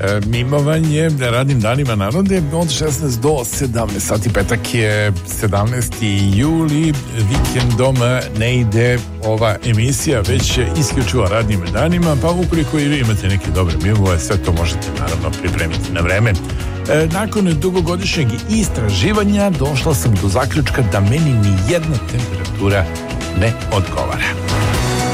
Mimovanje radnim danima narode od 16 do 17 sati. Petak je 17. juli, vikendom ne ide ova emisija, već isključivo radnim danima, pa ukoliko i vi imate neke dobre mimove, sve to možete naravno pripremiti na vreme. Nakon dugogodišnjeg istraživanja došla sam do zaključka da meni ni jedna temperatura ne odgovara.